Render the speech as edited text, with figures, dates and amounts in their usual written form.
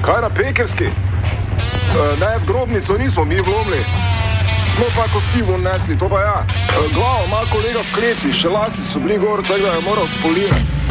Kaj na Pekerski? Ne, v grobnico nismo mi vlomili. Smo pa kosti von nesli, to pa ja. Glavo ima kolega v kleti, še lasi so bili gor, tako da je moral spolirati.